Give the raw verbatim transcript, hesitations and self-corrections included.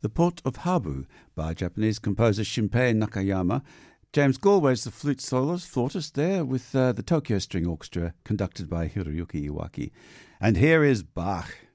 The Port of Habu by Japanese composer Shinpei Nakayama. James Galway's the flute soloist, flautist there with uh, the Tokyo String Orchestra conducted by Hiroyuki Iwaki. And here is Bach.